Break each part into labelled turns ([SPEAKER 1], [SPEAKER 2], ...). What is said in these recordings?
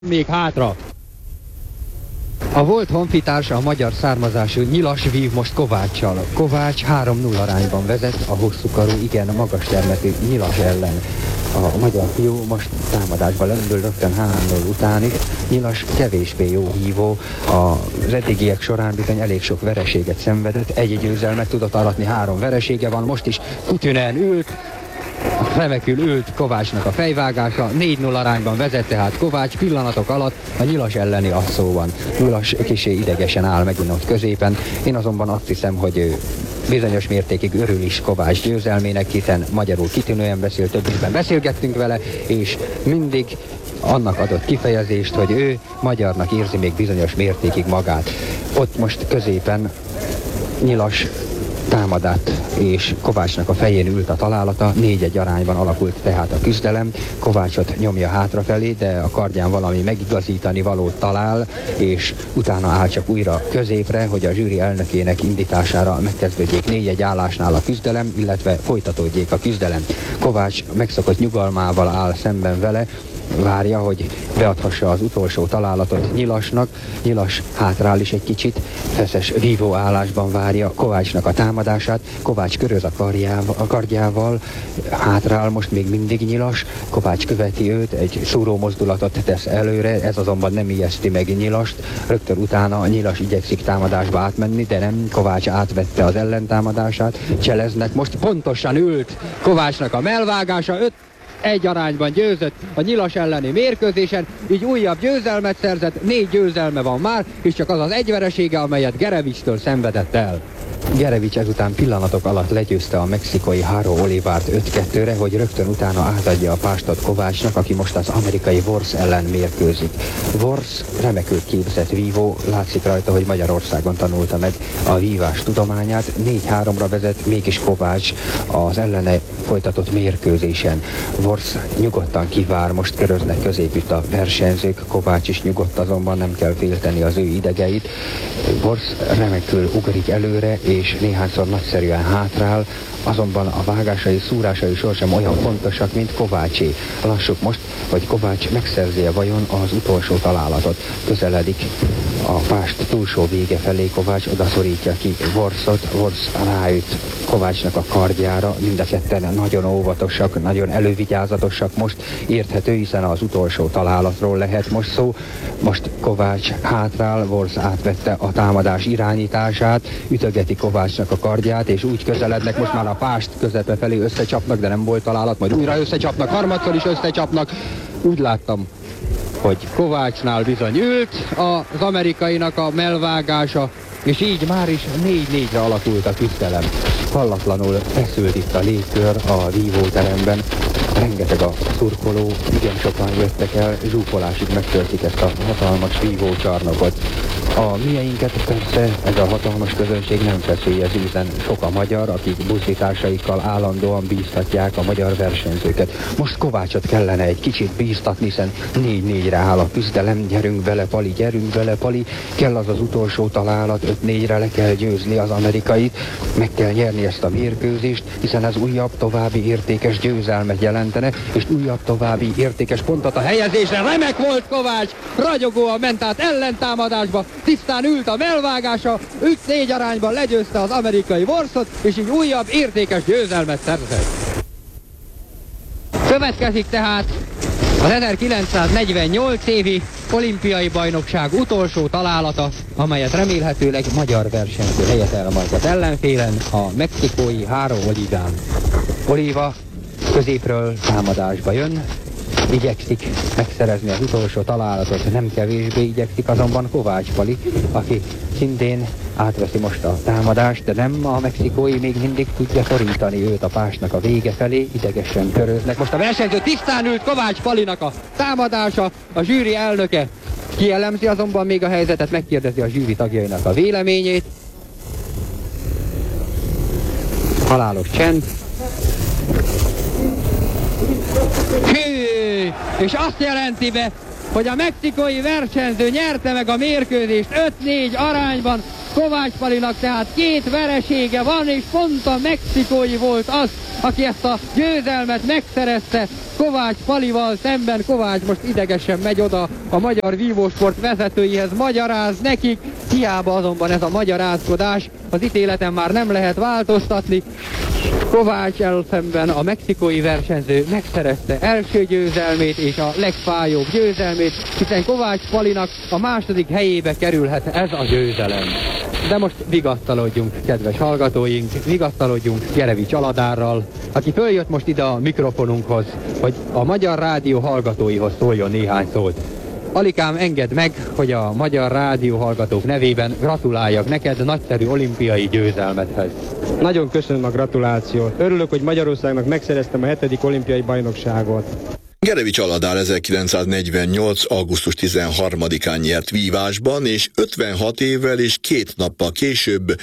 [SPEAKER 1] még hátra. A volt honfitársa, a magyar származású Nyilas vív most Kováccsal. Kovács 3-0 arányban vezet a hosszúkarú, igen magas termetű Nyilas ellen. A magyar fiú most támadásba lendül rögtön 3-0 után is. Nyilas kevésbé jó hívó, az eddigiek során bizony elég sok vereséget szenvedett, egy győzelmet tudott aratni, 3 veresége van, most is Kutünen ült. Remekül ült Kovácsnak a fejvágása, 4-0 arányban vezet tehát Kovács, pillanatok alatt a Nyilas elleni asszóban. Nyilas kissé idegesen áll megint ott középen, én azonban azt hiszem, hogy ő bizonyos mértékig örül is Kovács győzelmének, hiszen magyarul kitűnően beszél, több ízben beszélgettünk vele, és mindig annak adott kifejezést, hogy ő magyarnak érzi még bizonyos mértékig magát. Ott most középen Nyilas támadát, és Kovácsnak a fején ült a találata, 4-1 arányban alakult tehát a küzdelem. Kovácsot nyomja hátrafelé, de a kardján valami megigazítani valót talál, és utána áll csak újra középre, hogy a zsűri elnökének indítására megkezdődjék 4-1 állásnál a küzdelem, illetve folytatódjék a küzdelem. Kovács megszokott nyugalmával áll szemben vele, várja, hogy beadhassa az utolsó találatot Nyilasnak. Nyilas hátrál is egy kicsit, feszes vívó állásban várja Kovácsnak a támadását. Kovács köröz a kardjával, hátrál most még mindig Nyilas. Kovács követi őt, egy szúró mozdulatot tesz előre, ez azonban nem ijeszti meg Nyilast. Rögtön utána Nyilas igyekszik támadásba átmenni, de nem, Kovács átvette az ellentámadását. Cseleznek, most pontosan ült Kovácsnak a mellvágása, 5-1 arányban győzött a Nyilas elleni mérkőzésen, így újabb győzelmet szerzett, 4 győzelme van már, és csak az az egy veresége, amelyet Gerevicstől szenvedett el. Gerevics ezután pillanatok alatt legyőzte a mexikói Haro Olivárt 5-2-re, hogy rögtön utána átadja a pástot Kovácsnak, aki most az amerikai Worsz ellen mérkőzik. Worsz remekül képzett vívó, látszik rajta, hogy Magyarországon tanulta meg a vívás tudományát. 4-3-ra vezet, mégis Kovács az ellene folytatott mérkőzésen. Worsz nyugodtan kivár, most köröznek középütt a versenyzők, Kovács is nyugodt, azonban nem kell félteni az ő idegeit. Worsz remekül ugrik előre, és néhányszor nagyszerűen hátrál, azonban a vágásai, szúrásai sohasem olyan fontosak, mint Kovácsé. Lassuk most, hogy Kovács megszerzi-e vajon az utolsó találatot. Közeledik a pást túlsó vége felé, Kovács odaszorítja ki Worszot, Worsz ráüt Kovácsnak a kardjára, mind a ketten nagyon óvatosak, nagyon elővigyázatosak most, érthető, hiszen az utolsó találatról lehet most szó. Most Kovács hátrál, Worsz átvette a támadás irányítását, ütögeti Kovácsnak a kardját, és úgy közelednek, most már a pást közepe felé összecsapnak, de nem volt találat, majd újra összecsapnak, harmadszor is összecsapnak. Úgy láttam, hogy Kovácsnál bizony ült az amerikainak a mellvágása, és így már is 4-4-re alakult a küzdelem. Hallatlanul feszült itt a légkör a vívóteremben. Rengeteg a szurkoló, igen sokan jöttek el, zsúfolásig megtöltik ezt a hatalmas vívócsarnokot. A mieinket persze ez a hatalmas közönség nem feszélyezi, hiszen sok a magyar, akik buszításaikkal állandóan bíztatják a magyar versenyzőket. Most Kovácsot kellene egy kicsit bíztatni, hiszen 4-4-re áll a küzdelem. Gyerünk vele, Pali, kell az utolsó találat, 5-4-re le kell győzni az amerikait, meg kell nyerni ezt a mérkőzést, hiszen ez újabb további értékes győzelmet jelentene, és újabb további értékes pontot a helyezésre. Remek volt Kovács, ragyogóan ment át ellentámadásba, tisztán ült a mellvágása, 5-4 arányban legyőzte az amerikai Worszot, és így újabb értékes győzelmet szerzett. Következik tehát az 1948 évi olimpiai bajnokság utolsó találata, amelyet remélhetőleg magyar versenyző helyetel majd az ellenfélen, a mexikói Haro Oliván. Oliva középről támadásba jön, igyekszik megszerezni az utolsó találatot, nem kevésbé igyekszik azonban Kovács Pali, aki szintén átveszi most a támadást, de nem, a mexikói még mindig tudja szorítani őt a pásnak a vége felé, idegesen köröznek. Most a versenyző tisztán ült Kovács Palinak a támadása, a zsűri elnöke kielemzi azonban még a helyzetet, megkérdezi a zsűri tagjainak a véleményét. Halálos csend. És azt jelenti be, hogy a mexikói versenyző nyerte meg a mérkőzést 5-4 arányban Kovács Palinak tehát 2 veresége van, és pont a mexikói volt az, aki ezt a győzelmet megszerezte Kovács Palival szemben. Kovács most idegesen megy oda a magyar vívósport vezetőihez, magyaráz nekik, hiába azonban ez a magyarázkodás, az ítéleten már nem lehet változtatni. Kováccsal szemben a mexikói versenyző megszerezte első győzelmét és a legfájóbb győzelmét, hiszen Kovács Palinak a második helyébe kerülhet ez a győzelem. De most vigasztalodjunk, kedves hallgatóink, vigasztalodjunk Jerevics Aladárral, aki följött most ide a mikrofonunkhoz, hogy a Magyar Rádió hallgatóihoz szóljon néhány szót. Alikám, engedd meg, hogy a Magyar Rádió hallgatók nevében gratuláljak neked nagyszerű olimpiai győzelmedhez.
[SPEAKER 2] Nagyon köszönöm a gratulációt. Örülök, hogy Magyarországnak megszereztem a 7. olimpiai bajnokságot.
[SPEAKER 3] Jerevics Aladár 1948. augusztus 13-án nyert vívásban, és 56 évvel és 2 nappal később,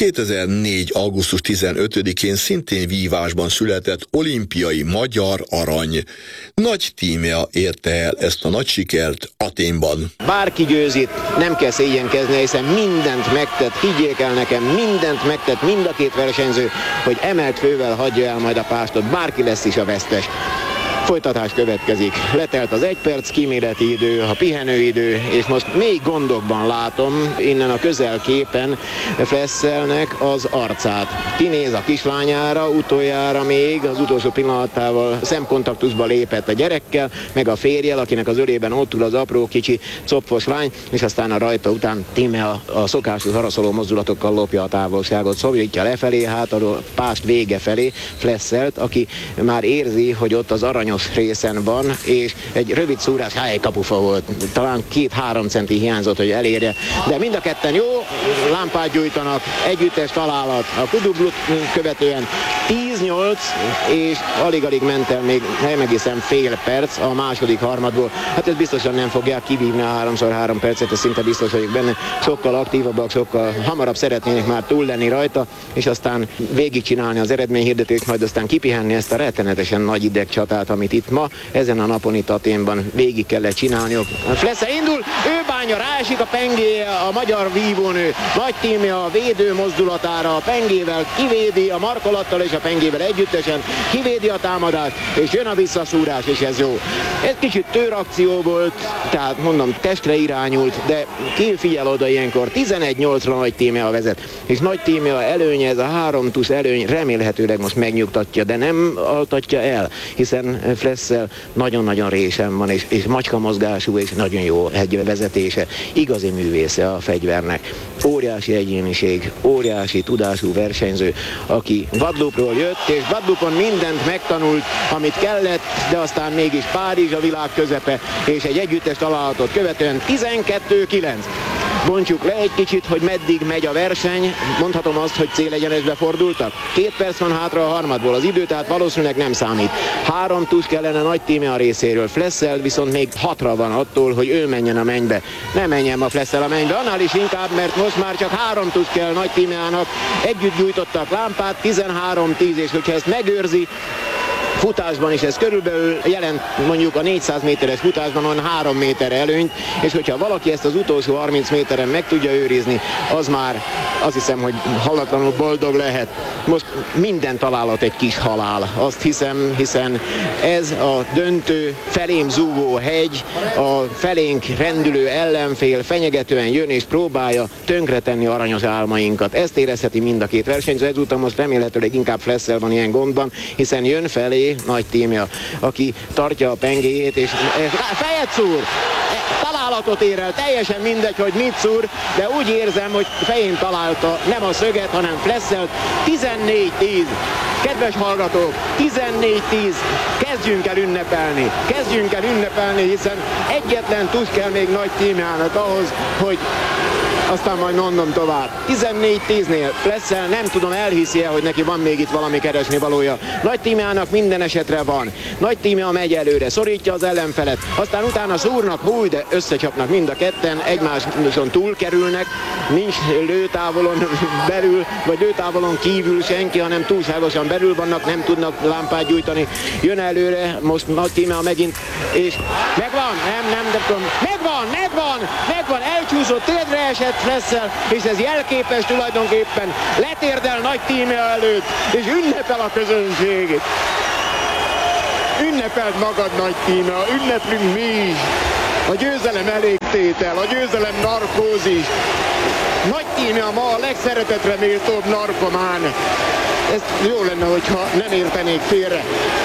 [SPEAKER 3] 2004. augusztus 15-én szintén vívásban született olimpiai magyar arany. Nagy tímja érte el ezt a nagy sikert Athénban.
[SPEAKER 4] Bárki győzít, nem kell szégyenkezni, hiszen mindent megtett, higgyék el nekem, mindent megtett mind a 2 versenyző, hogy emelt fővel hagyja el majd a pástot, bárki lesz is a vesztes. Folytatás következik. Letelt az 1 perc kíméleti idő, a pihenőidő, és most még gondokban látom innen a közelképen Flesszelnek az arcát. Kinéz a kislányára, utoljára még az utolsó pillanatával szemkontaktusba lépett a gyerekkel, meg a férjel, akinek az ölében ott ül az apró kicsi copfos lány, és aztán a rajta után Tíme a szokásos haraszoló mozdulatokkal lopja a távolságot, szorítja lefelé, hát a pást vége felé Flesselt, aki már érzi, hogy ott az aranyos részen van, és egy rövid szúrás helykapufa volt. Talán 2-3 centi hiányzott, hogy elérje, de mind a ketten jó lámpát gyújtanak, együttes találat a kudublut követően 10-8, és alig-alig ment el még nem egészen fél perc a második harmadból. Hát ez biztosan nem fogják kivívni a 3x3 percet, ez szinte biztos vagyok benne. Sokkal aktívabbak, sokkal hamarabb szeretnének már túl lenni rajta, és aztán végigcsinálni az eredményhirdetést, majd aztán kipihenni ezt a rettenetesen nagy idegcsatát, amit itt ma, ezen a napon itt Athénban végig kellett csinálniuk. Flesse indul, ő bánja, ráesik a pengéje, a magyar vívónő, Nagy Tíme a védő mozdulatára, a pengével kivédi, a markolattal és a pengével együttesen kivédi a támadást, és jön a visszaszúrás, és ez jó. Ez kicsit tőrakció volt, tehát mondom, testre irányult, de ki figyel oda ilyenkor, 11-8-ra Nagy Tíme a vezet, és Nagy Tíme a előnye, ez a 3 tusz előny remélhetőleg most megnyugtatja, de nem altatja el, hiszen Flesszel nagyon-nagyon résen van, és macska mozgású, és nagyon jó egy vezetése, igazi művésze a fegyvernek. Óriási egyéniség, óriási tudású versenyző, aki Guadeloupe-ról jött, és Guadeloupe-on mindent megtanult, amit kellett, de aztán mégis Párizs a világ közepe, és egy együttes találatot követően 12-9. Bontjuk le egy kicsit, hogy meddig megy a verseny. Mondhatom azt, hogy célegyenesbe fordultak. 2 perc van hátra a harmadból. Az idő tehát valószínűleg nem számít. 3 tusz kellene Nagy Tíme a részéről. Flesszel viszont még 6-ra van attól, hogy ő menjen a mennybe. Nem menjen ma Flesszel a mennybe, annál is inkább, mert most már csak 3 tusz kell Nagy Tímeának. Együtt gyújtottak lámpát, 13-10, és hogyha ezt megőrzi, futásban is ez körülbelül jelent mondjuk a 400 méteres futásban olyan 3 méter előnyt, és hogyha valaki ezt az utolsó 30 méteren meg tudja őrizni, az már azt hiszem, hogy hallatlanul boldog lehet. Most minden találat egy kis halál, azt hiszem, hiszen ez a döntő felém zúgó hegy, a felénk rendülő ellenfél fenyegetően jön és próbálja tönkretenni aranyos álmainkat. Ezt érezheti mind a 2 versenyző, ezúttal most remélhetőleg inkább Flesszel van ilyen gondban, hiszen jön felé Nagy Tíme, aki tartja a pengéjét, és fejet szúr! Találatot ér el, teljesen mindegy, hogy mit szúr, de úgy érzem, hogy fején találta nem a szöget, hanem Flesselt. 14-10. Kedves hallgatók, 14-10. Kezdjünk el ünnepelni. Kezdjünk el ünnepelni, hiszen egyetlen tusz kell még Nagy Tímeának ahhoz, hogy aztán majd mondom tovább. 14-10-nél Flesszel nem tudom, elhiszi-e, hogy neki van még itt valami keresni valója. Nagy Tímeának minden esetre van. Nagy Tíme megy előre, szorítja az ellenfelet, aztán utána szúrnak, húj, de összecsapnak mind a ketten, egymáson túl kerülnek, nincs lőtávolon belül, vagy lőtávolon kívül senki, hanem túlságosan belül vannak, nem tudnak lámpát gyújtani. Jön előre, most Nagy Tíme megint, és megvan, nem tudom, megvan, elcsúszott, térdre esett, Flessel, és ez jelképes tulajdonképpen. Letérdel Nagy Tímea előtt, és ünnepel a közönség. Ünnepeld magad, Nagy Tímea, ünneplünk mi is. A győzelem elégtétel, a győzelem narkózis. Nagy Tímea ma a legszeretetre méltóbb narkomán. Ez jó lenne, hogyha nem értenék félre.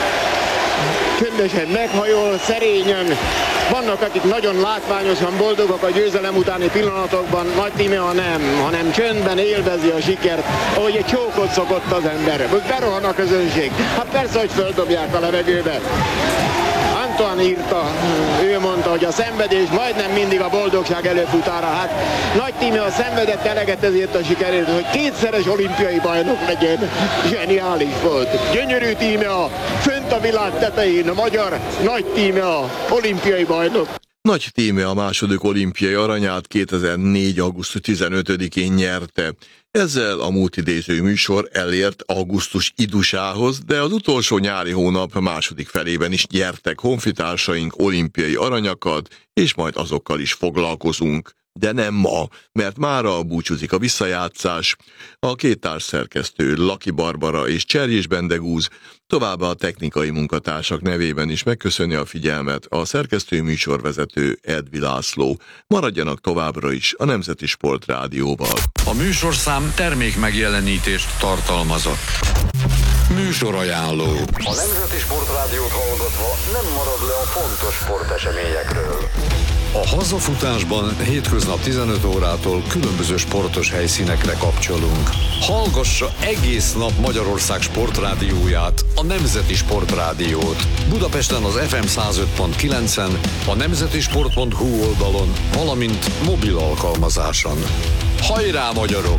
[SPEAKER 4] Csöndesen meghajol, szerényen. Vannak, akik nagyon látványosan boldogok a győzelem utáni pillanatokban, Nagy Tímea nem, hanem csöndben élvezi a sikert, ahogy egy csókot szokott az ember. Most berohan a közönség. Hát persze, hogy földobják a levegőbe. Antoine írta, ő mondta, hogy a szenvedés majdnem mindig a boldogság előfutára. Hát Nagy Tímea szenvedett eleget ezért a sikerért, hogy kétszeres olimpiai bajnok legyen. Zseniális volt. Gyönyörű Tímea, fönt a világ tetején, a magyar Nagy Tímea, olimpiai bajnok.
[SPEAKER 3] Nagy Tímea a második olimpiai aranyát 2004. augusztus 15-én nyerte. Ezzel a múlt idéző műsor elért augusztus idusához, de az utolsó nyári hónap második felében is nyertek honfitársaink olimpiai aranyakat, és majd azokkal is foglalkozunk. De nem ma, mert mára búcsúzik a visszajátszás. A két társszerkesztő, Laki Barbara és Cserjés Bendegúz, továbbá a technikai munkatársak nevében is megköszöni a figyelmet a szerkesztő műsorvezető Edvi László. Maradjanak továbbra is a Nemzeti Sport Rádióval.
[SPEAKER 5] A műsorszám termékmegjelenítést tartalmazott. Műsorajánló.
[SPEAKER 6] A Nemzeti Sport Rádiót hallgatva nem marad le a fontos sporteseményekről.
[SPEAKER 5] A hazafutásban hétköznap 15 órától különböző sportos helyszínekre kapcsolunk. Hallgassa egész nap Magyarország sportrádióját, a Nemzeti Sport Rádiót. Budapesten az FM 105.9-en, a nemzetisport.hu oldalon, valamint mobil alkalmazáson. Hajrá, magyarok!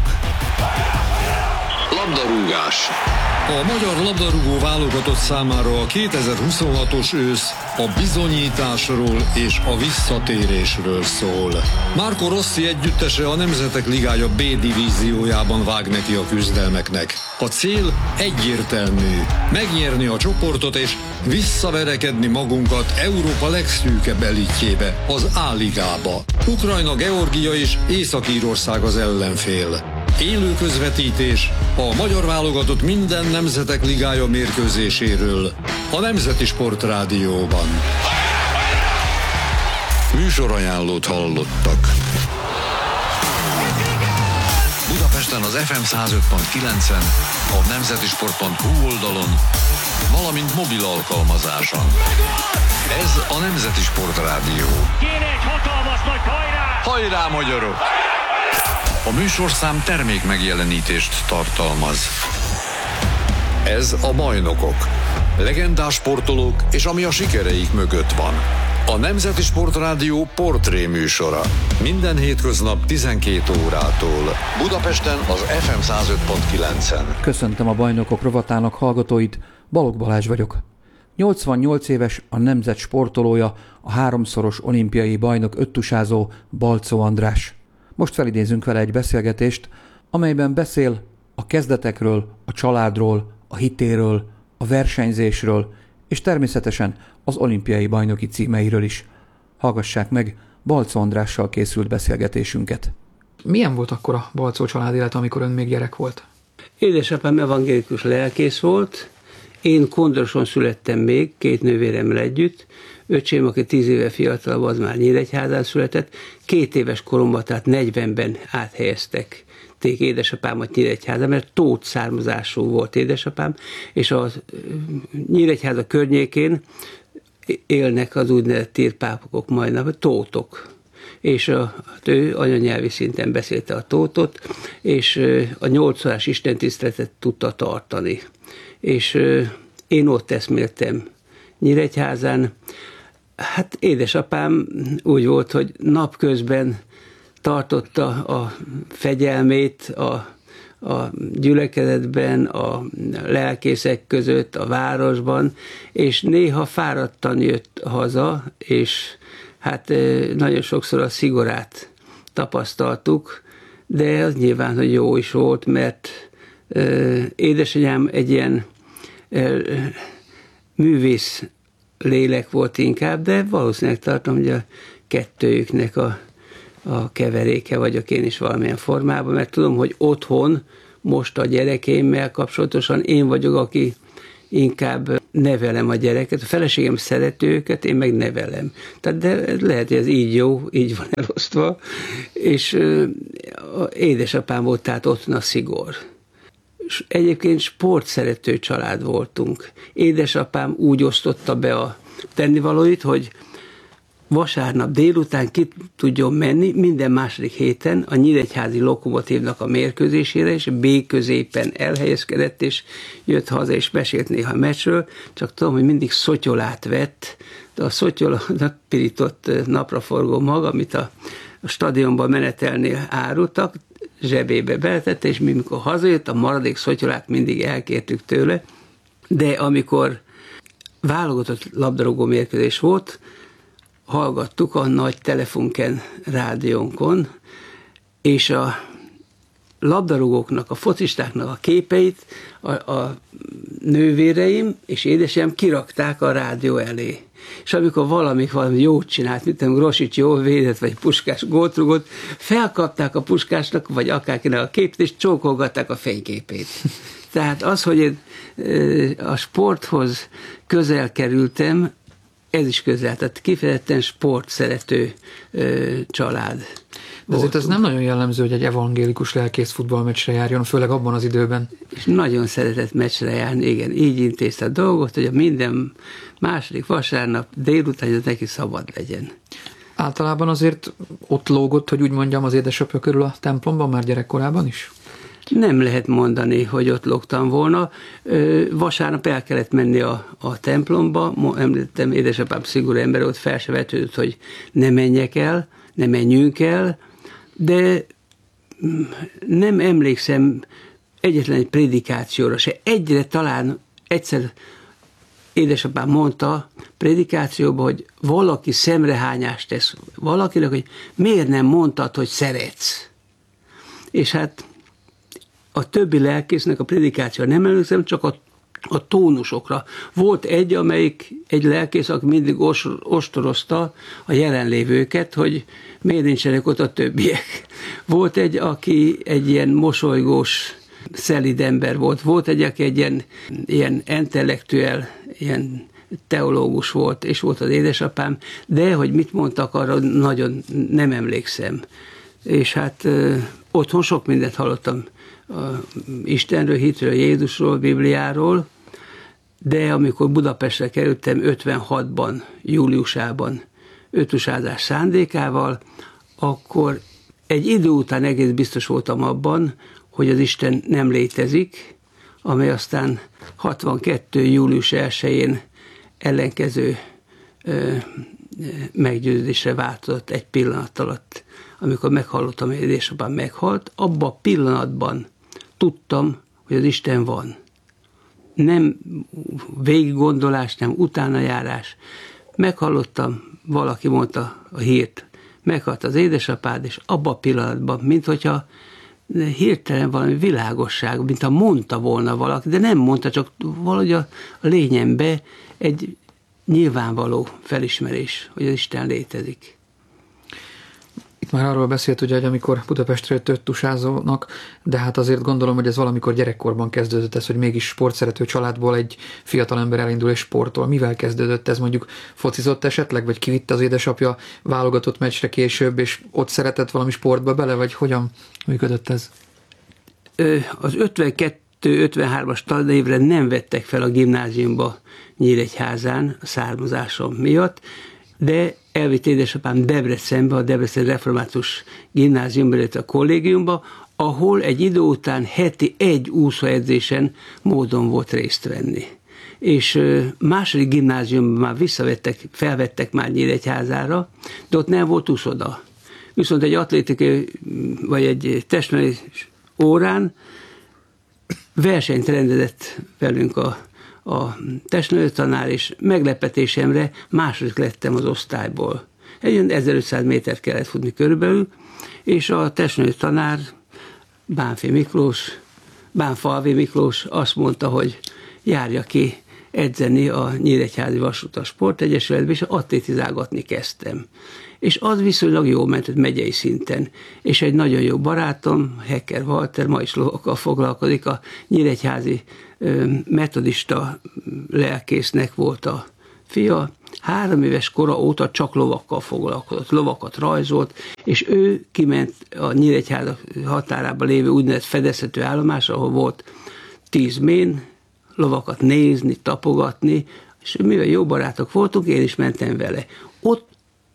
[SPEAKER 5] Labdarúgás. A magyar labdarúgó válogatott számára a 2026-os ősz a bizonyításról és a visszatérésről szól. Marco Rossi együttese a Nemzetek Ligája B divíziójában vág neki a küzdelmeknek. A cél egyértelmű: megnyerni a csoportot és visszaverekedni magunkat Európa legszűkebb elitjébe, az A-ligába. Ukrajna, Georgia és Észak-Írország az ellenfél. Élő közvetítés a magyar válogatott minden Nemzetek Ligája mérkőzéséről a Nemzeti Sport Rádióban. Műsorajánlót hallottak. Budapesten az FM 105.9-en, a nemzetisport.hu oldalon, valamint mobil alkalmazáson. Ez a Nemzeti Sport Rádió.
[SPEAKER 7] Kéne egy hatalmas nagy hajrá!
[SPEAKER 5] Hajrá, magyarok! A műsorszám termékmegjelenítést tartalmaz. Ez a Bajnokok. Legendás sportolók és ami a sikereik mögött van. A Nemzeti Sport Rádió portré műsora. Minden hétköznap 12 órától. Budapesten az FM 105.9-en.
[SPEAKER 8] Köszöntöm a Bajnokok rovatának hallgatóit, Balogh Balázs vagyok. 88 éves a nemzet sportolója, a háromszoros olimpiai bajnok öttusázó Balczó András. Most felidézünk vele egy beszélgetést, amelyben beszél a kezdetekről, a családról, a hitéről, a versenyzésről, és természetesen az olimpiai bajnoki címeiről is. Hallgassák meg Balczó Andrással készült beszélgetésünket.
[SPEAKER 9] Milyen volt akkor a Balczó család élete, amikor ön még gyerek volt?
[SPEAKER 10] Édesapám evangélikus lelkész volt, én Kondroson születtem még, 2 nővéremmel együtt, öcsém, aki 10 éve fiatalabb, az már Nyíregyházán született, 2 éves koromban, tehát 40-ben áthelyeztek édesapámat Nyíregyházán, mert tót származású volt édesapám, és a Nyíregyháza környékén élnek az úgynevezett tírpápokok, majdnem tótok. És ő anyanyelvi szinten beszélte a tótot, és a 8 órás istentiszteletet tudta tartani. És én ott eszméltem Nyíregyházán. Hát édesapám úgy volt, hogy napközben tartotta a fegyelmét a gyülekezetben, a lelkészek között, a városban, és néha fáradtan jött haza, és hát nagyon sokszor a szigorát tapasztaltuk, de az nyilván, hogy jó is volt, mert édesanyám egy ilyen művész lélek volt inkább, de valószínűleg tartom, hogy a kettőjüknek a a keveréke vagyok én is valamilyen formában, mert tudom, hogy otthon most a gyerekeimmel kapcsolatosan én vagyok, aki inkább nevelem a gyereket. A feleségem szereti őket, én meg nevelem. Tehát de lehet, hogy ez így jó, így van elosztva. És édesapám volt, tehát ott a szigor. És egyébként sportszerető család voltunk. Édesapám úgy osztotta be a tennivalóit, hogy vasárnap délután ki tudjon menni minden második héten a Nyíregyházi Lokomotívnak a mérkőzésére, és B középen elhelyezkedett, és jött haza, és mesélt néha a meccsről, csak tudom, hogy mindig szotyolát vett, de a szotyolának pirított napraforgó mag, amit a stadionban menetelnél árultak, zsebébe beletette, és mikor hazajött, a maradék szotyolát mindig elkértük tőle, de amikor válogatott labdarúgó mérkőzés volt, hallgattuk a nagy telefonken rádiónkon, és a labdarúgóknak, a focistáknak a képeit a nővéreim és édesem kirakták a rádió elé. És amikor valami jót csinált, mint Grosics jól védett, vagy Puskás gólt rugott, felkapták a Puskásnak, vagy akárkinek a képét, és csókolgatták a fényképét. Tehát az, hogy én a sporthoz közel kerültem, ez is közel, tehát kifejezetten sportszerető család.
[SPEAKER 9] De azért ez nem nagyon jellemző, hogy egy evangélikus lelkész futballmeccsre járjon, főleg abban az időben.
[SPEAKER 10] És nagyon szeretett meccsre járni, igen, így intézte a dolgot, hogy a minden második vasárnap délután, hogy neki szabad legyen.
[SPEAKER 9] Általában azért ott lógott, hogy úgy mondjam, az édesapja körül a templomban már gyerekkorában is?
[SPEAKER 10] Nem lehet mondani, hogy ott lógtam volna. Vasárnap el kellett menni a templomba, említettem, édesapám szigorú ember, ott fel se vetődött, hogy ne menjek el, ne menjünk el, de nem emlékszem egyetlen egy prédikációra se. Egyre talán egyszer édesapám mondta prédikációban, hogy valaki szemrehányást tesz valakinek, hogy miért nem mondtad, hogy szeretsz. És hát a többi lelkésznek a prédikációra nem emlékszem, csak a tónusokra. Volt egy lelkész, aki mindig ostorozta a jelenlévőket, hogy miért nincsenek ott a többiek. Volt egy, aki egy ilyen mosolygós, szelíd ember volt. Volt egy, aki egy ilyen intellektuel, ilyen teológus volt, és volt az édesapám, de hogy mit mondtak, arra nagyon nem emlékszem. És hát otthon sok mindent hallottam Istenről, hitről, Jézusról, Bibliáról, de amikor Budapestre kerültem 56-ban, júliusában ötusázás szándékával, akkor egy idő után egész biztos voltam abban, hogy az Isten nem létezik, amely aztán 62. július 1-én ellenkező meggyőződésre változott egy pillanat alatt. Amikor meghallottam, hogy édesapám meghalt, abban a pillanatban tudtam, hogy az Isten van. Nem végiggondolás, nem utánajárás. Meghallottam, valaki mondta a hírt, meghalt az édesapád, és abban a pillanatban, minthogyha hirtelen valami világosság, mintha mondta volna valaki, de nem mondta, csak valahogy a lényembe egy nyilvánvaló felismerés, hogy az Isten létezik.
[SPEAKER 9] Itt már arról beszélt, ugye, hogy amikor Budapestre jött tusázónak, de hát azért gondolom, hogy ez valamikor gyerekkorban kezdődött ez, hogy mégis sportszerető családból egy fiatalember elindul és sportol. Mivel kezdődött ez? Mondjuk focizott esetleg, vagy kivitte az édesapja válogatott meccsre később, és ott szeretett valami sportba bele, vagy hogyan működött ez?
[SPEAKER 10] Az 52-53-as tanévre nem vettek fel a gimnáziumba Nyíregyházán a származásom miatt, de elvitt édesapám Debrecenbe, a Debrecen Református Gimnáziumba, illetve a kollégiumba, ahol egy idő után heti egy úszóedzésen módon volt részt venni. És második gimnáziumban már felvettek már Nyíregyházára, de ott nem volt úszoda. Viszont egy atlétikai, vagy egy testnevelés órán versenyt rendezett velünk a testnevelő tanár, és meglepetésemre második lettem az osztályból. Egy 1500 métert kellett futni körülbelül, és a testnevelő tanár, Bánfalvi Miklós azt mondta, hogy járja ki edzeni a Nyíregyházi Vasútas Sportegyesületbe, és atlétizálgatni kezdtem. És az viszonylag jól ment, megyei szinten. És egy nagyon jó barátom, Hecker Walter, ma is lovakkal foglalkozik, a nyíregyházi metodista lelkésznek volt a fia, 3 éves kora óta csak lovakkal foglalkozott, lovakat rajzolt, és ő kiment a Nyíregyháza határában lévő úgynevezett fedezhető állomás, ahol volt 10 mén, lovakat nézni, tapogatni, és mivel jó barátok voltunk, én is mentem vele. Ott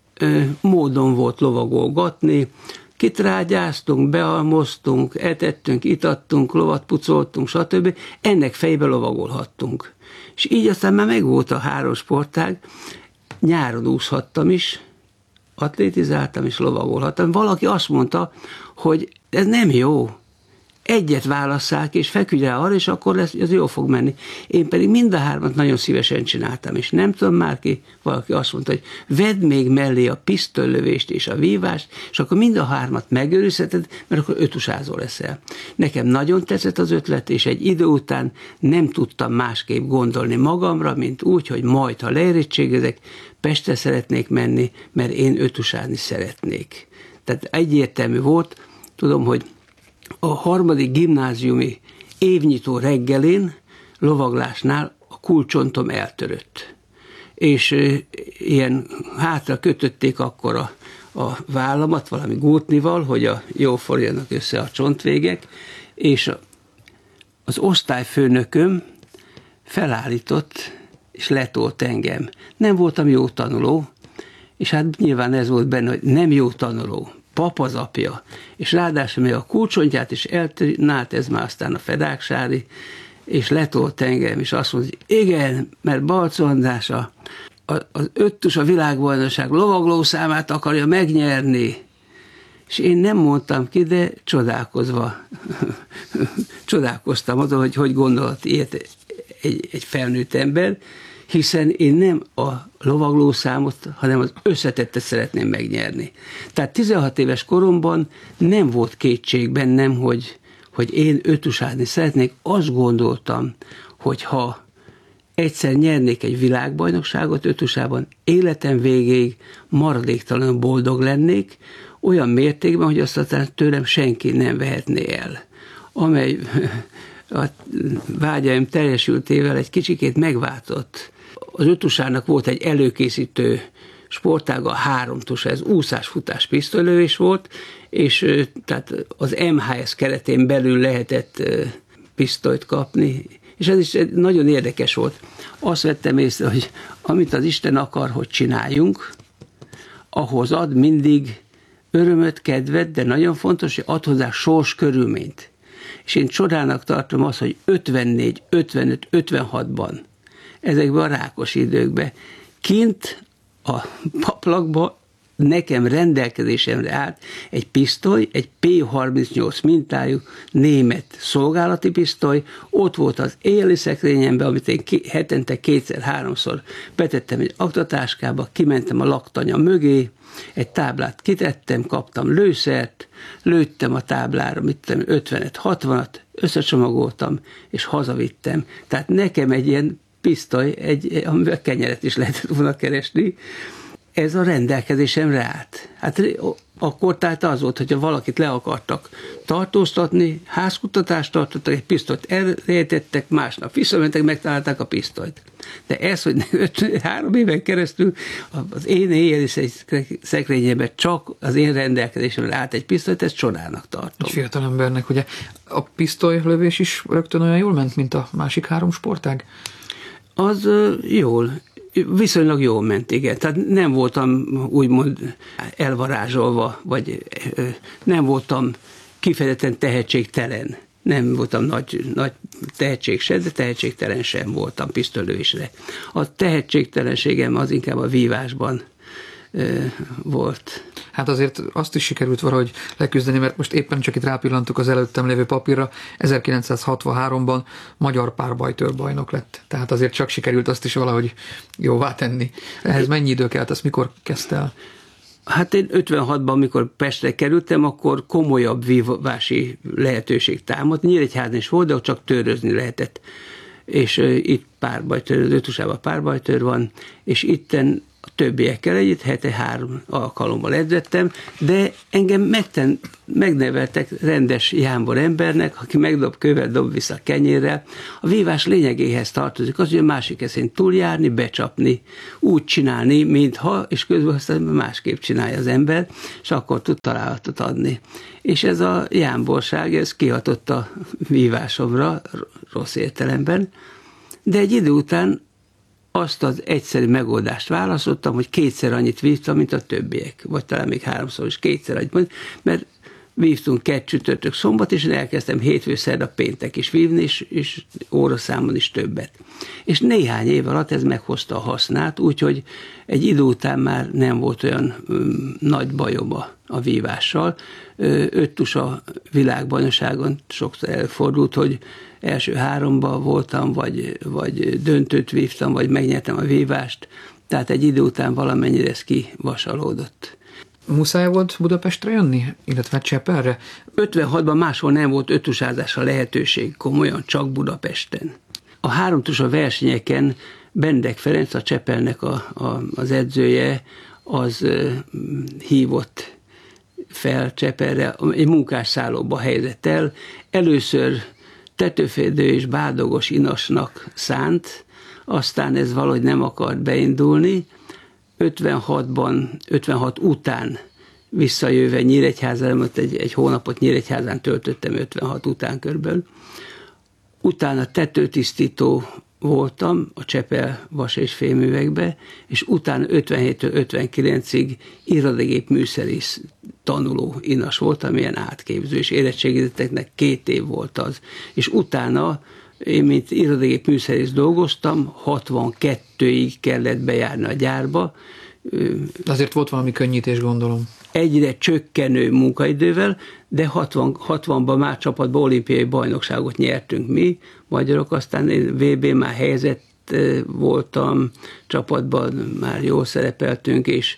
[SPEAKER 10] módon volt lovagolgatni, kitrágyáztunk, bealmoztunk, etettünk, itattunk, lovat pucoltunk, stb. Ennek fejbe lovagolhattunk. És így aztán már megvolt a 3 sportág, nyáron úszhattam is, atlétizáltam és lovagolhattam. Valaki azt mondta, hogy ez nem jó. Egyet válasszák, és feküdj rá arra, és akkor ez jó fog menni. Én pedig mind a 3 nagyon szívesen csináltam, és nem tudom már ki, valaki azt mondta, hogy vedd még mellé a pisztolylövést és a vívást, és akkor mind a 3 megőrizheted, mert akkor ötusázó leszel. Nekem nagyon tetszett az ötlet, és egy idő után nem tudtam másképp gondolni magamra, mint úgy, hogy majd, ha leérettségezek, Pestre szeretnék menni, mert én ötusázni szeretnék. Tehát egyértelmű volt, tudom, hogy a 3. gimnáziumi évnyitó reggelén lovaglásnál a kulcsontom eltörött. És ilyen hátra kötötték akkor a vállamat valami gútnival, hogy jól forjanak össze a csontvégek, és az osztályfőnököm felállított, és letolt engem. Nem voltam jó tanuló, és hát nyilván ez volt benne, hogy nem jó tanuló. Pap az apja, és ráadásul még a kulcsontját is eltűnált, ez már aztán a Fedáksári, és letolt engem, és azt mondta, hogy igen, mert Balczó András az 5 a világbajnokság lovagló számát akarja megnyerni. És én nem mondtam ki, de csodálkoztam azon, hogy gondolt ilyet egy felnőtt ember, hiszen én nem a lovagló számot, hanem az összetettet szeretném megnyerni. Tehát 16 éves koromban nem volt kétség bennem, hogy én ötusázni szeretnék. Azt gondoltam, hogy ha egyszer nyernék egy világbajnokságot ötusában, életem végéig maradéktalanul boldog lennék, olyan mértékben, hogy azt aztán tőlem senki nem vehetné el. Amely a vágyaim teljesültével egy kicsikét megváltott. Az ötusának volt egy előkészítő sportága, 3 tusa, ez úszás, futás, pisztolylövés volt, és tehát az MHS keretén belül lehetett pisztolyt kapni, és ez is nagyon érdekes volt. Azt vettem észre, hogy amit az Isten akar, hogy csináljunk, ahhoz ad mindig örömöt, kedvet, de nagyon fontos, hogy ad hozzá sors körülményt. És én csodának tartom azt, hogy 54, 55, 56-ban, ezekben a rákos időkben, kint a paplakba nekem rendelkezésemre állt egy pisztoly, egy P38 mintájú német szolgálati pisztoly, ott volt az éjjeli szekrényemben, amit én hetente 2-3-szor betettem egy aktatáskába, kimentem a laktanya mögé, egy táblát kitettem, kaptam lőszert, lőttem a táblára, 50-60-at, összecsomagoltam, és hazavittem. Tehát nekem egy ilyen pisztoly, amivel kenyeret is lehetett volna keresni, ez a rendelkezésemre állt. Hát akkor tehát az volt, hogyha valakit le akartak tartóztatni, házkutatást tartottak, egy pisztolyt elrejtettek, másnap visszamentek, megtalálták a pisztolyt. De ez, hogy 3 éven keresztül az én éjjeli szekrényemben csak az én rendelkezésemre állt egy pisztolyt, ezt csodának tartom.
[SPEAKER 9] Egy fiatal embernek, ugye a pisztolylövés is rögtön olyan jól ment, mint a másik 3 sportág?
[SPEAKER 10] Az viszonylag jól ment, igen. Tehát nem voltam úgymond elvarázsolva, vagy nem voltam kifejezetten tehetségtelen. Nem voltam nagy tehetség se, de tehetségtelen sem voltam pisztolylövésre. A tehetségtelenségem az inkább a vívásban volt.
[SPEAKER 9] Hát azért azt is sikerült valahogy leküzdeni, mert most éppen csak itt rápillantuk az előttem lévő papírra, 1963-ban magyar párbajtőrbajnok lett. Tehát azért csak sikerült azt is valahogy jóvá tenni. Ehhez mennyi idő kellett, azt mikor kezdte el?
[SPEAKER 10] Hát én 56-ban, amikor Pestre kerültem, akkor komolyabb vívási lehetőség támadt. Nyíregyházan is volt, de csak törözni lehetett. és itt párbajtőr, az ötusában párbajtőr van, és itten a többiekkel együtt hete 3 alkalommal edzettem, de engem megneveltek rendes jámbor embernek, aki megdob kővel, dob vissza kenyérrel. A vívás lényegéhez tartozik az, hogy a másik eszén túljárni, becsapni, úgy csinálni, mintha, és közben aztán másképp csinálja az ember, és akkor tud találatot adni. És ez a jámborság, ez kihatott a vívásomra, rossz értelemben, de egy idő után azt az egyszerű megoldást választottam, hogy 2-szer annyit vívtam, mint a többiek, vagy talán még 3-szor is 2-szer annyit, mert vívtunk 2 csütörtök szombat, és én elkezdtem hétfő, szerda, péntek is vívni, és óraszámon is többet. És néhány év alatt ez meghozta a hasznát, úgyhogy egy idő után már nem volt olyan nagy bajom a vívással. 5 tusa világbajnokságon sokszor előfordult, hogy első 3-ban voltam, vagy döntőt vívtam, vagy megnyertem a vívást, tehát egy idő után valamennyire ez kivasalódott.
[SPEAKER 9] Muszáj volt Budapestre jönni, illetve Csepelre?
[SPEAKER 10] 56-ban máshol nem volt 5 tusázásra lehetőség, komolyan, csak Budapesten. A 3 tusa versenyeken Benedek Ferenc, a Csepelnek az edzője, az hívott fel Csepelre, egy munkásszállóba helyezett el. Először tetőfedő és bádogos inasnak szánt, aztán ez valahogy nem akart beindulni. 56 után visszajöve Nyíregyházára, mert egy hónapot Nyíregyházán töltöttem 56 után körülbelül. Utána tetőtisztító voltam a Csepel vas- és fémművekbe, és utána 57-től 59-ig irodagép műszerész tanuló inas voltam, ilyen átképző, és érettségizetteknek 2 év volt az. És utána én, mint irodagép műszerész dolgoztam, 62-ig kellett bejárni a gyárba.
[SPEAKER 9] Azért volt valami könnyítés, gondolom.
[SPEAKER 10] Egyre csökkenő munkaidővel, de 60-ban már csapatban olimpiai bajnokságot nyertünk mi, magyarok, aztán én VB már helyezett voltam, csapatban már jól szerepeltünk, és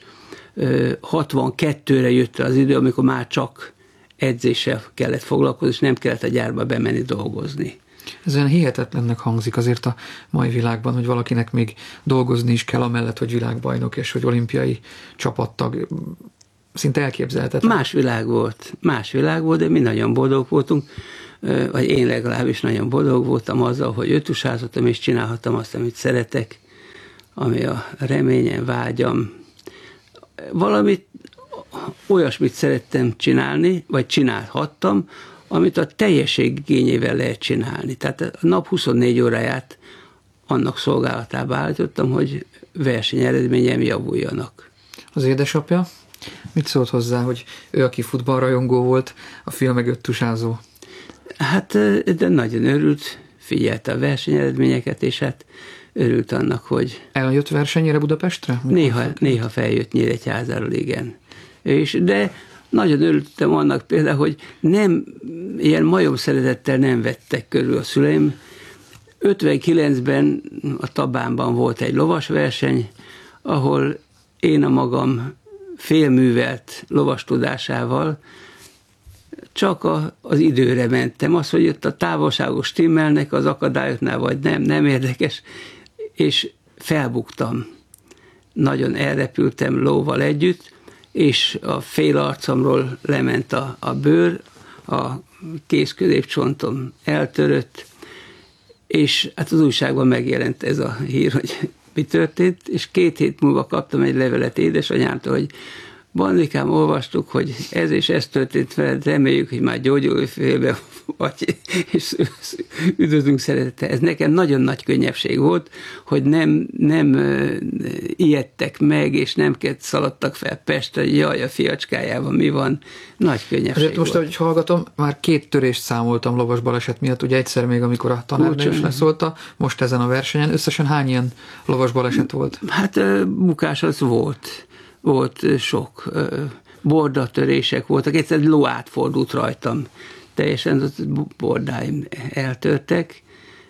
[SPEAKER 10] 62-re jött az idő, amikor már csak edzéssel kellett foglalkozni, és nem kellett a gyárba bemenni dolgozni.
[SPEAKER 9] Ez olyan hihetetlennek hangzik azért a mai világban, hogy valakinek még dolgozni is kell amellett, hogy világbajnok és hogy olimpiai csapattag. Szinte elképzelhetetlen.
[SPEAKER 10] Más világ volt, de mi nagyon boldog voltunk, vagy én legalábbis nagyon boldog voltam azzal, hogy ötusázottam és csinálhattam azt, amit szeretek, ami a reményem, vágyam. Valamit, olyasmit szerettem csinálni, vagy csinálhattam, amit a teljesség igényével lehet csinálni. Tehát a nap 24 óráját annak szolgálatába állítottam, hogy versenyeredményem javuljanak.
[SPEAKER 9] Az édesapja mit szólt hozzá, hogy ő, aki futballrajongó volt, a fia meg öttusázó?
[SPEAKER 10] Hát, de nagyon örült, figyelte a versenyeredményeket, és hát örült annak, hogy...
[SPEAKER 9] Eljött versenyére Budapestre?
[SPEAKER 10] Néha feljött Nyíregyházáról, igen. De nagyon örültem annak például, hogy nem, ilyen majom szeretettel nem vettek körül a szüleim. 59-ben a Tabánban volt egy lovasverseny, ahol én a magam félművelt lovas tudásával csak az időre mentem. Az, hogy ott a távolságok stimmelnek, az akadályoknál vagy nem érdekes, és felbuktam. Nagyon elrepültem lóval együtt, és a fél arcomról lement a bőr, a kéz-középcsontom eltörött, és hát az újságban megjelent ez a hír, hogy mi történt, és 2 hét múlva kaptam egy levelet édesanyámtól, hogy Bandikám, olvastuk, hogy ez és ez történt veled, reméljük, hogy már gyógyulj félbe vagy, és üdvözlünk szeretettel. Ez nekem nagyon nagy könnyebbség volt, hogy nem ijedtek meg, és nem szaladtak fel Pestre, hogy jaj, a fiacskájában mi van. Nagy könnyebbség volt.
[SPEAKER 9] Most, ahogy hallgatom, már 2 törést számoltam lovas baleset miatt, ugye egyszer még, amikor a tanárnő is leszólta, most ezen a versenyen. Összesen hány ilyen lovas baleset volt? Hát
[SPEAKER 10] bukás az volt sok. Bordatörések voltak, egyszer ló átfordult rajtam. Teljesen az bordáim eltörtek,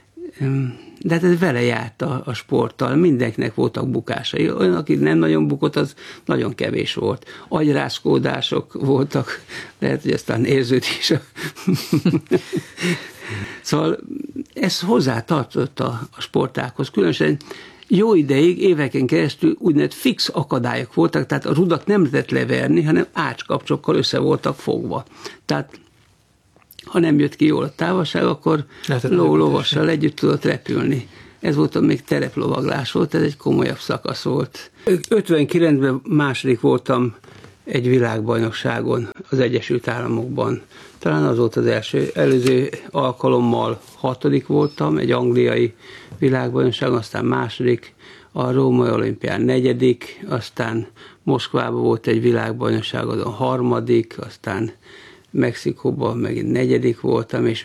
[SPEAKER 10] de hát ez vele járt a sporttal, mindenkinek voltak bukásai. Olyan, aki nem nagyon bukott, az nagyon kevés volt. Agyrázkódások voltak, lehet, hogy aztán érződik is. Szóval ez hozzátartozott a sportághoz. Különösen jó ideig, éveken keresztül úgynevezett fix akadályok voltak, tehát a rudat nem lehetett leverni, hanem ácskapcsokkal össze voltak fogva. Tehát ha nem jött ki jól a távolság, akkor lovassal együtt tudott repülni. Ez volt, még tereplovaglás volt, ez egy komolyabb szakasz volt. 59-ben második voltam egy világbajnokságon az Egyesült Államokban. Talán az volt az előző alkalommal 6. voltam, egy angliai világbajnokságon, aztán második, a Római Olimpián 4., aztán Moszkvában volt egy világbajnokság, azon 3., aztán Mexikóban megint 4. voltam, és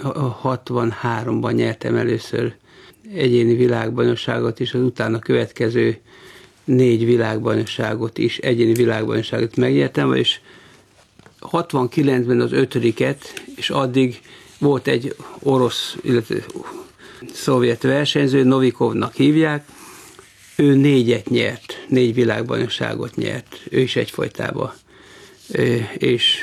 [SPEAKER 10] 63-ban nyertem először egyéni világbajnokságot is, az utána következő 4 világbajnokságot is, egyéni világbajnokságot megnyertem, és 69-ben az 5., és addig volt egy orosz, illetve szovjet versenyző, Novikovnak hívják, ő 4 nyert, 4 világbajnokságot nyert, ő is egyfolytában. És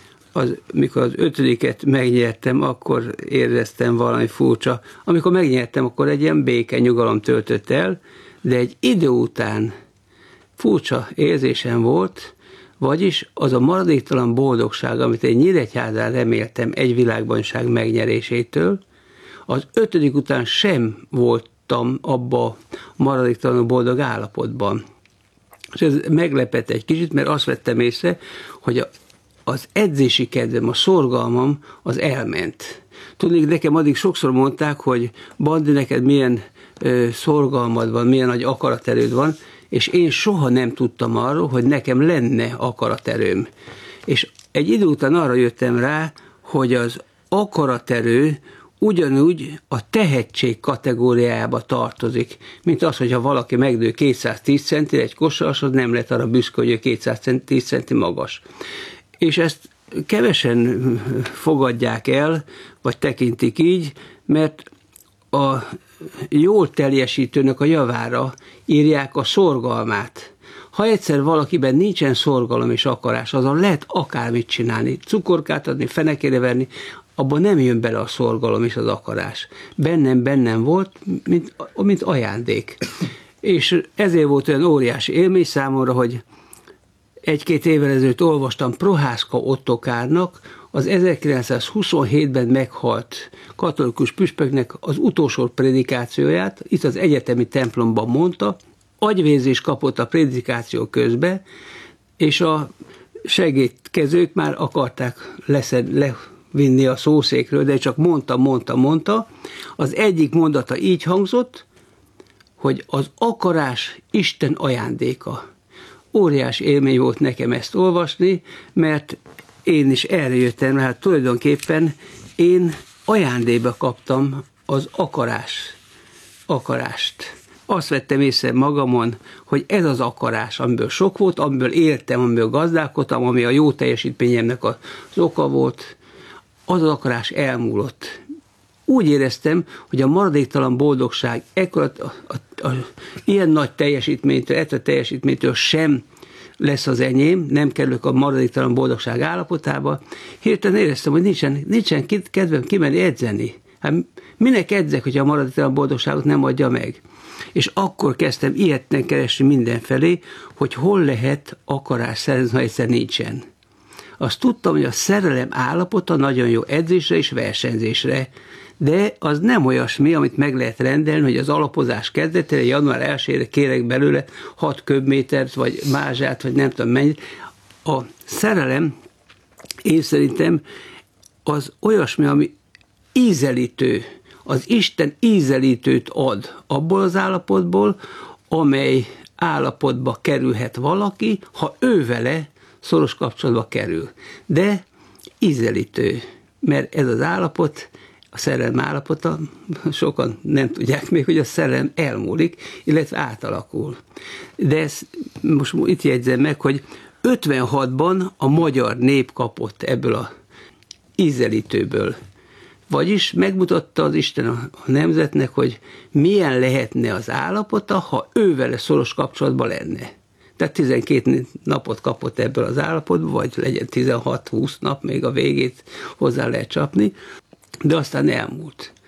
[SPEAKER 10] mikor az 5. megnyertem, akkor éreztem valami furcsa. Amikor megnyertem, akkor egy ilyen béke, nyugalom töltött el, de egy idő után furcsa érzésem volt, vagyis az a maradéktalan boldogság, amit egy Nyíregyházán reméltem egy világbajnokság megnyerésétől, az 5. után sem voltam abba maradéktalanul boldog állapotban. És ez meglepett egy kicsit, mert azt vettem észre, hogy az edzési kedvem, a szorgalmam az elment. Tudnék, nekem addig sokszor mondták, hogy Bandi, neked milyen szorgalmad van, milyen nagy akaraterőd van, és én soha nem tudtam arról, hogy nekem lenne akaraterőm. És egy idő után arra jöttem rá, hogy az akaraterő ugyanúgy a tehetség kategóriájába tartozik, mint az, hogyha valaki megdő 210 centire egy kosaras, az nem lehet arra büszke, hogy ő 210 centi magas. És ezt kevesen fogadják el, vagy tekintik így, mert a jól teljesítőnek a javára írják a szorgalmát. Ha egyszer valakiben nincsen szorgalom és akarás, azon lehet akármit csinálni, cukorkát adni, fenekére abban nem jön bele a szorgalom és az akarás. Bennem volt, mint ajándék. És ezért volt olyan óriási élmény számomra, hogy 1-2 évvel ezelőtt olvastam Prohászka Ottokárnak az 1927-ben meghalt katolikus püspöknek az utolsó prédikációját, itt az egyetemi templomban mondta, agyvérzés kapott a prédikáció közben, és a segédkezők már akarták levinni a szószékről, de csak mondta. Az egyik mondata így hangzott, hogy az akarás Isten ajándéka. Óriási élmény volt nekem ezt olvasni, mert én is erre jöttem, hát tulajdonképpen én ajándékba kaptam az akarást. Azt vettem észre magamon, hogy ez az akarás, amiből sok volt, amiből éltem, amiből gazdálkodtam, ami a jó teljesítményemnek az oka volt, az akarás elmúlott. Úgy éreztem, hogy a maradéktalan boldogság ilyen nagy teljesítménytől sem lesz az enyém, nem kerülök a maradéktalan boldogság állapotába. Hirtelen éreztem, hogy nincsen kedvem kimenni edzeni. Hát minek edzek, hogyha a maradéktalan boldogságot nem adja meg? És akkor kezdtem ilyetten keresni mindenfelé, hogy hol lehet akarás szerezni, ha egyszer nincsen. Azt tudtam, hogy a szerelem állapota nagyon jó edzésre és versenyzésre, de az nem olyasmi, amit meg lehet rendelni, hogy az alapozás kezdetére, január 1-ére kérek belőle 6 köbmétert, vagy mázsát, vagy nem tudom mennyit. A szerelem, én szerintem, az olyasmi, ami ízelítő, az Isten ízelítőt ad abból az állapotból, amely állapotba kerülhet valaki, ha ő vele szoros kapcsolatba kerül. De ízelítő, mert ez az állapot, a szerelem állapota, sokan nem tudják még, hogy a szerelem elmúlik, illetve átalakul. De ezt most itt jegyzem meg, hogy 56-ban a magyar nép kapott ebből a ízelítőből. Vagyis megmutatta az Isten a nemzetnek, hogy milyen lehetne az állapota, ha ő vele szoros kapcsolatban lenne. Tehát 12 napot kapott ebből az állapotból, vagy legyen 16-20 nap, még a végét hozzá lehet csapni, de aztán elmúlt.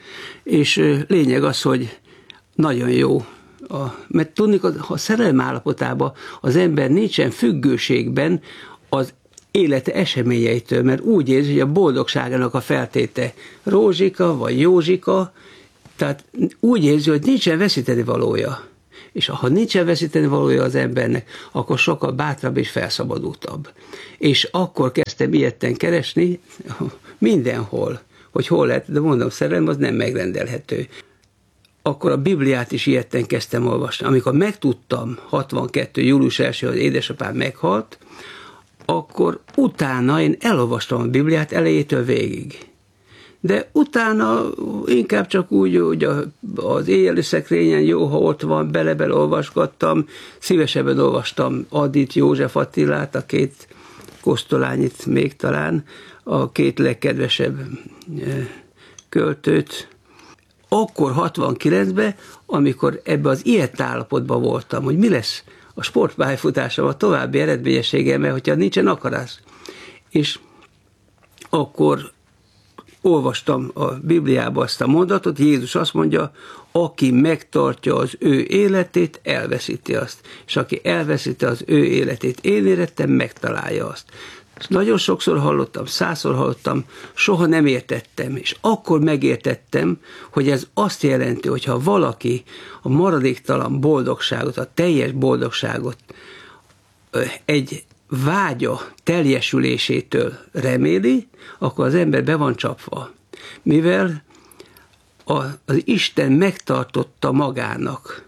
[SPEAKER 10] És lényeg az, hogy nagyon jó. Mert tudni, ha szerelem állapotában az ember nincsen függőségben az élete eseményeitől, mert úgy érzi, hogy a boldogságának a feltéte Rózsika vagy Józsika, tehát úgy érzi, hogy nincsen veszíteni valója. És ha nincsen veszíteni valója az embernek, akkor sokkal bátrabb és felszabadultabb. És akkor kezdtem ilyetten keresni mindenhol, hogy hol lehet, de mondom, szerelem az nem megrendelhető. Akkor a Bibliát is ilyetten kezdtem olvasni. Amikor megtudtam 62. július 1, hogy édesapám meghalt, akkor utána én elolvastam a Bibliát elejétől végig. De utána inkább csak úgy, hogy az éjjeli szekrényen jó, ha ott van, bele olvasgattam, szívesebben olvastam Adit, József Attilát, a két Kosztolányit még talán, a két legkedvesebb költőt. Akkor 69-ben, amikor ebbe az ilyet állapotban voltam, hogy mi lesz a sportpályafutásom, a további eredményességemmel, hogyha nincsen akarás. És akkor olvastam a Bibliába azt a mondatot, Jézus azt mondja, aki megtartja az ő életét, elveszíti azt. És aki elveszíti az ő életét, én érettem, megtalálja azt. Ezt nagyon sokszor hallottam, 100-szor hallottam, soha nem értettem, és akkor megértettem, hogy ez azt jelenti, hogyha valaki a maradéktalan boldogságot, a teljes boldogságot egy vágya teljesülésétől reméli, akkor az ember be van csapva. Mivel az Isten megtartotta magának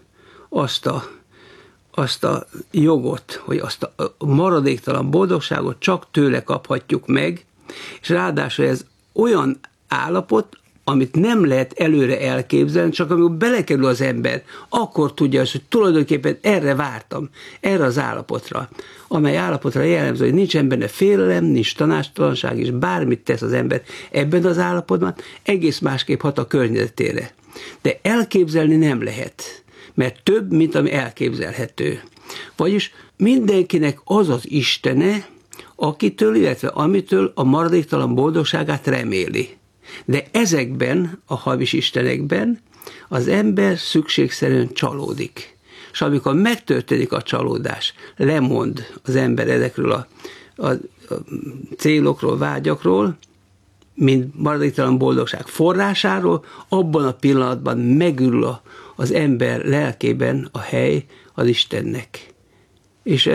[SPEAKER 10] azt a jogot, hogy azt a maradéktalan boldogságot csak tőle kaphatjuk meg, és ráadásul ez olyan állapot, amit nem lehet előre elképzelni, csak amikor belekerül az ember, akkor tudja azt, hogy tulajdonképpen erre vártam, erre az állapotra, amely állapotra jellemző, hogy nincsen benne félelem, nincs tanácstalanság, és bármit tesz az ember ebben az állapotban, egész másképp hat a környezetére. De elképzelni nem lehet, mert több, mint ami elképzelhető. Vagyis mindenkinek az az istene, akitől, illetve amitől a maradéktalan boldogságát reméli. De ezekben, a hamis istenekben az ember szükségszerűen csalódik. És amikor megtörténik a csalódás, lemond az ember ezekről a célokról, vágyakról, mint maradéktalan boldogság forrásáról, abban a pillanatban megürül az ember lelkében a hely az Istennek. És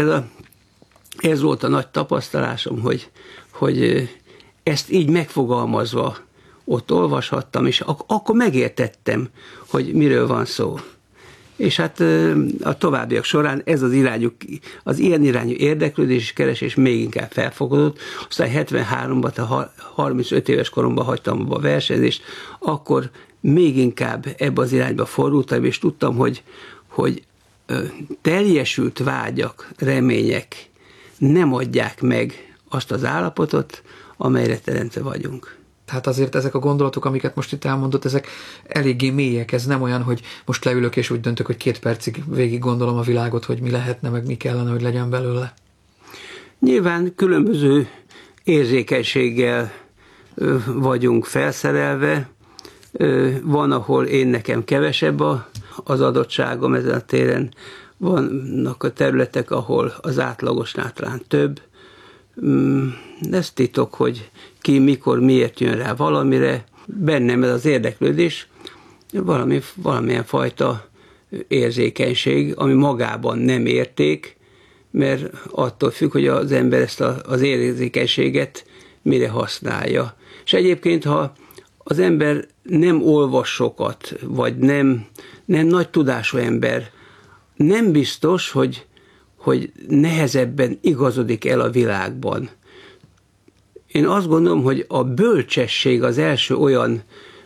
[SPEAKER 10] ez volt a nagy tapasztalásom, hogy ezt így megfogalmazva ott olvashattam, és akkor megértettem, hogy miről van szó. És hát a továbbiak során ez az ilyen irányú érdeklődés és keresés még inkább felfogadott. Aztán 73-ban, 35 éves koromban hagytam abba a versenyzést, akkor még inkább ebbe az irányba fordultam, és tudtam, hogy teljesült vágyak, remények nem adják meg azt az állapotot, amelyre teremtve vagyunk.
[SPEAKER 9] Tehát azért ezek a gondolatok, amiket most itt elmondott, ezek eléggé mélyek. Ez nem olyan, hogy most leülök és úgy döntök, hogy 2 percig végig gondolom a világot, hogy mi lehetne, meg mi kellene, hogy legyen belőle. Nyilván különböző érzékenységgel vagyunk felszerelve. Van, ahol nekem kevesebb az adottságom ezen a téren. Vannak a területek, ahol az átlagosnál talán több. Ez titok, hogy ki, mikor, miért jön rá valamire. Bennem ez az érdeklődés valamilyen fajta érzékenység, ami magában nem érték, mert attól függ, hogy az ember ezt az érzékenységet mire használja. És egyébként, ha az ember nem olvas sokat, vagy nem nagy tudású ember, nem biztos, hogy nehezebben igazodik el a világban. Én azt gondolom, hogy a bölcsesség az első olyan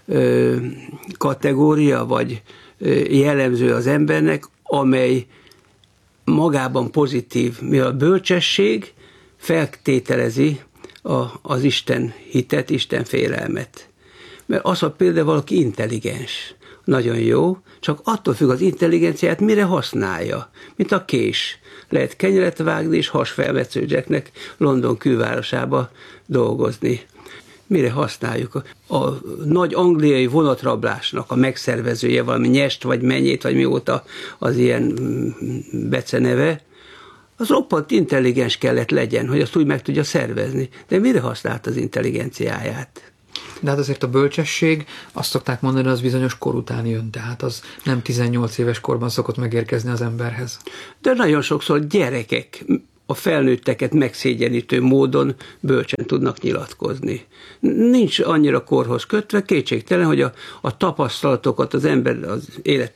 [SPEAKER 9] kategória, vagy jellemző az embernek, amely magában pozitív, mivel a bölcsesség feltételezi az Isten hitet, Isten félelmet. Mert az, hogy például valaki intelligens, nagyon jó, csak attól függ az intelligenciát, mire használja, mint a kés. Lehet kenyeret vágni és hasfelmetsződjeknek London külvárosába dolgozni.
[SPEAKER 10] Mire használjuk? A nagy angliai vonatrablásnak a megszervezője, valami Nyest, vagy Mennyét, vagy mióta az ilyen beceneve, az roppant intelligens kellett legyen, hogy azt úgy meg tudja szervezni. De mire használt az intelligenciáját?
[SPEAKER 9] De hát azért a bölcsesség, azt szokták mondani, az bizonyos kor után jön, tehát az nem 18 éves korban szokott megérkezni az emberhez.
[SPEAKER 10] De nagyon sokszor gyerekek a felnőtteket megszégyenítő módon bölcsen tudnak nyilatkozni. Nincs annyira korhoz kötve, kétségtelen, hogy a tapasztalatokat, az ember az élet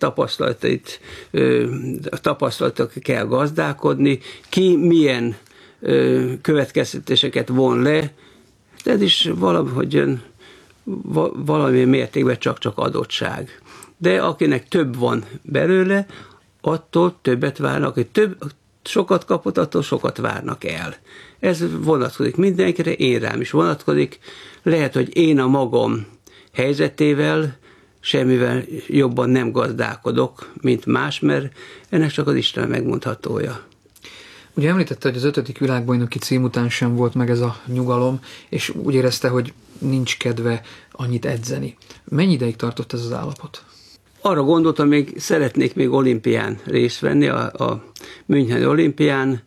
[SPEAKER 10] tapasztalatok kell gazdálkodni, ki milyen következtetéseket von le, de ez is valami mértékben csak adottság. De akinek több van belőle, attól többet várnak, aki sokat kapott, attól sokat várnak el. Ez vonatkozik mindenkire, én rám is vonatkozik. Lehet, hogy én a magam helyzetével semmivel jobban nem gazdálkodok, mint más, mert ennek csak az Isten megmondhatója.
[SPEAKER 9] Ugye említette, hogy az 5. világbajnoki cím után sem volt meg ez a nyugalom, és úgy érezte, hogy nincs kedve annyit edzeni. Mennyi ideig tartott ez az állapot?
[SPEAKER 10] Arra gondoltam, még szeretnék még olimpián részt venni, a Müncheni olimpián,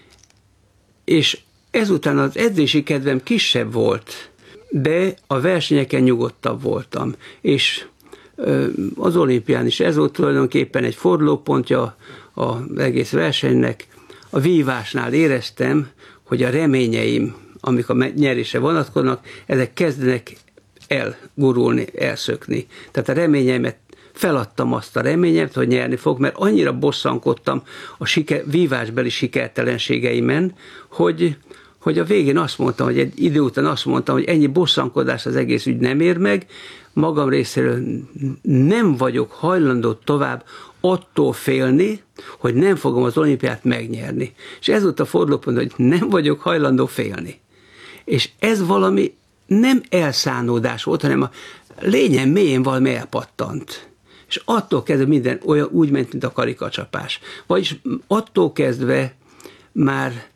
[SPEAKER 10] és ezután az edzési kedvem kisebb volt, de a versenyeken nyugodtabb voltam, és az olimpián is ez volt tulajdonképpen egy fordulópontja az egész versenynek. A vívásnál éreztem, hogy a reményeim, amik a nyerésre vonatkoznak, ezek kezdenek elgurulni, elszökni. Tehát a reményeimet feladtam azt a reményemet, hogy nyerni fog, mert annyira bosszankodtam a vívásbeli sikertelenségeimen, hogy a végén azt mondtam, hogy egy idő után azt mondtam, hogy ennyi bosszankodás az egész ügy nem ér meg, magam részéről nem vagyok hajlandó tovább attól félni, hogy nem fogom az olimpiát megnyerni. És ez volt a fordulópont, hogy nem vagyok hajlandó félni. És ez valami nem elszánódás volt, hanem a lényen mélyén valami elpattant. És attól kezdve minden olyan úgy ment, mint a karikacsapás. Vagyis attól kezdve már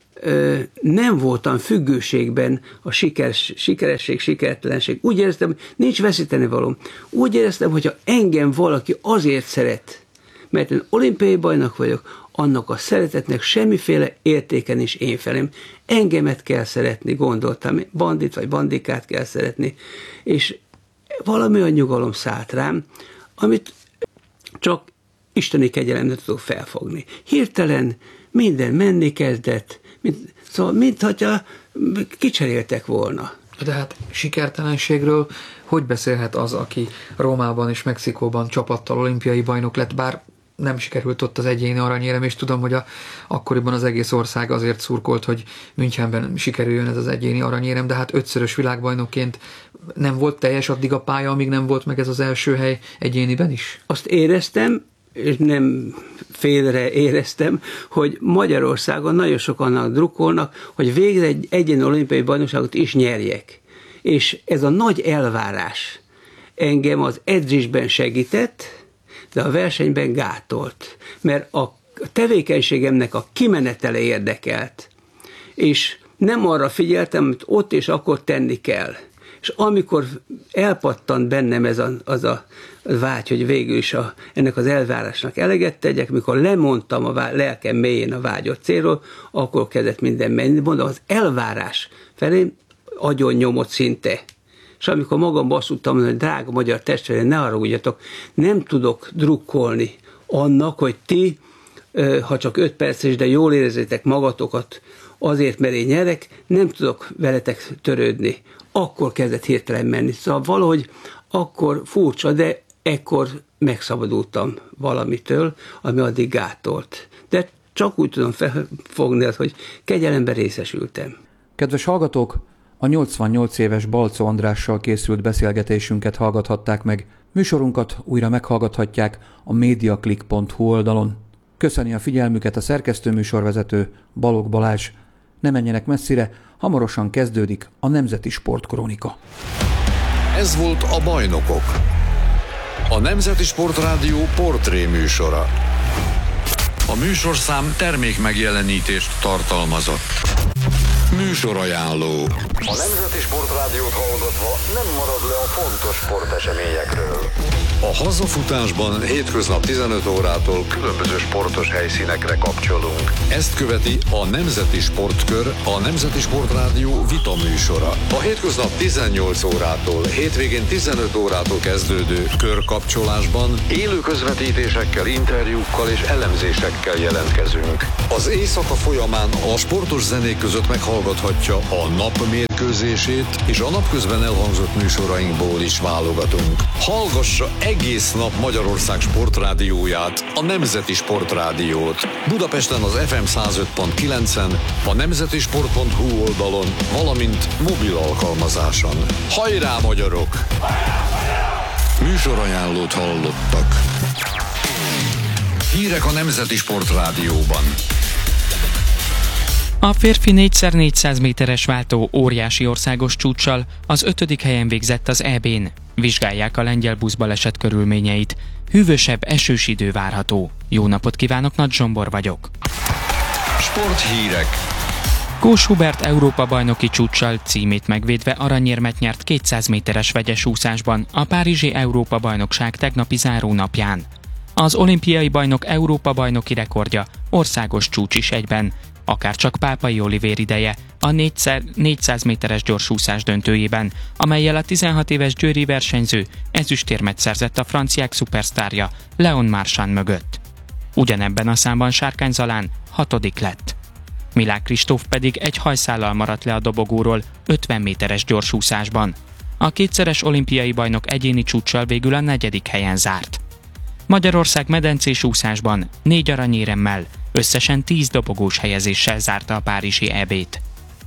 [SPEAKER 10] nem voltam függőségben a sikeresség, sikertelenség. Úgy éreztem, hogy nincs veszíteni valóm. Úgy éreztem, hogyha engem valaki azért szeret, mert én olimpiai bajnok vagyok, annak a szeretetnek semmiféle értéke nincs én felém. Engemet kell szeretni, gondoltam, bandit vagy bandikát kell szeretni. És valami olyan nyugalom szállt rám, amit csak isteni kegyelemnek tudok felfogni. Hirtelen minden menni kezdett, szóval mintha kicseréltek volna.
[SPEAKER 9] De hát sikertelenségről hogy beszélhet az, aki Rómában és Mexikóban csapattal olimpiai bajnok lett, bár nem sikerült ott az egyéni aranyérem, és tudom, hogy akkoriban az egész ország azért szurkolt, hogy Münchenben sikerüljön ez az egyéni aranyérem, de hát 5-szörös világbajnokként nem volt teljes addig a pálya, amíg nem volt meg ez az első hely egyéniben is?
[SPEAKER 10] Azt éreztem, és nem félre éreztem, hogy Magyarországon nagyon sokan drukkolnak, hogy végre egy egyéni olimpiai bajnokságot is nyerjek. És ez a nagy elvárás engem az edzésben segített, de a versenyben gátolt. Mert a tevékenységemnek a kimenetele érdekelt. És nem arra figyeltem, amit ott és akkor tenni kell. És amikor elpattant bennem az a vágy, hogy végül is ennek az elvárásnak eleget tegyek, mikor lemondtam a lelkem mélyén a vágyott célról, akkor kezdett minden menni. Mondom, az elvárás felé agyon nyomott szinte. És amikor magamba azt tudtam mondani, hogy drága magyar testvérem, ne haragudjatok, nem tudok drukkolni annak, hogy ti, ha csak 5 perces, de jól érezzétek magatokat azért, mert én nyerek, nem tudok veletek törődni. Akkor kezdett hirtelen menni. Szóval valahogy akkor furcsa, de ekkor megszabadultam valamitől, ami addig gátolt. De csak úgy tudom felfogni, hogy kegyelemben részesültem.
[SPEAKER 8] Kedves hallgatók, a 88 éves Balczó Andrással készült beszélgetésünket hallgathatták meg. Műsorunkat újra meghallgathatják a mediaclick.hu oldalon. Köszöni a figyelmüket a szerkesztőműsorvezető Balogh Balázs. Ne menjenek messzire, hamarosan kezdődik a Nemzeti Sportkrónika.
[SPEAKER 5] Ez volt a Bajnokok, a Nemzeti Sportrádió portré műsora. A műsorszám termékmegjelenítést tartalmazott. Műsorajánló.
[SPEAKER 6] A Nemzeti Sportrádiót hallgatva nem marad le a fontos sporteseményekről.
[SPEAKER 5] A hazafutásban hétköznap 15 órától
[SPEAKER 6] Különböző sportos helyszínekre kapcsolunk.
[SPEAKER 5] ezt követi a Nemzeti Sportkör, a Nemzeti Sportrádió vita műsora. A hétköznap 18 órától, hétvégén 15 órától kezdődő körkapcsolásban
[SPEAKER 6] Élő közvetítésekkel, interjúkkal és elemzésekkel jelentkezünk.
[SPEAKER 5] az éjszaka folyamán a sportos zenék között meghallgathatja a nap mérkőzését, és a napközben elhangzott műsorainkból is válogatunk. Hallgassa egész nap Magyarország sportrádióját, a Nemzeti Sportrádiót. Budapesten az FM 105.9-en, a nemzetisport.hu oldalon, valamint mobil alkalmazáson. Hajrá, magyarok! Műsorajánlót hallottak. Hírek a Nemzeti Sportrádióban.
[SPEAKER 11] A férfi 4x400 méteres váltó óriási országos csúccsal az 5. helyen végzett az EB-n. Vizsgálják a lengyel buszbaleset körülményeit. Hűvösebb, esős idő várható. Jó napot kívánok, Nagy Zsombor vagyok.
[SPEAKER 5] Sporthírek.
[SPEAKER 11] Kós Hubert Európa-bajnoki csúccsal címét megvédve aranyérmet nyert 200 méteres vegyes úszásban a párizsi Európa-bajnokság tegnapi zárónapján. Az olimpiai bajnok Európa-bajnoki rekordja országos csúcs is egyben, akárcsak Pápai Olivér ideje a 400 méteres gyorsúszás döntőjében, amellyel a 16 éves győri versenyző ezüstérmet szerzett a franciák szupersztárja Leon Marchand mögött. Ugyanebben a számban Sárkány Zalán 6. lett. Milák Kristóf pedig egy hajszállal maradt le a dobogóról 50 méteres gyorsúszásban. A kétszeres olimpiai bajnok egyéni csúccsal végül a 4. helyen zárt. Magyarország medencés úszásban 4 aranyéremmel, összesen 10 dobogós helyezéssel zárta a párizsi EB-t.